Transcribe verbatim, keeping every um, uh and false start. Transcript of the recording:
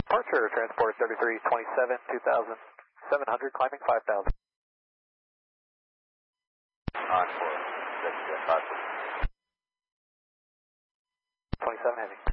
Departure, transport thirty-three twenty-seven, two thousand seven hundred, climbing five thousand. Encore, six, five. twenty-seven heavy.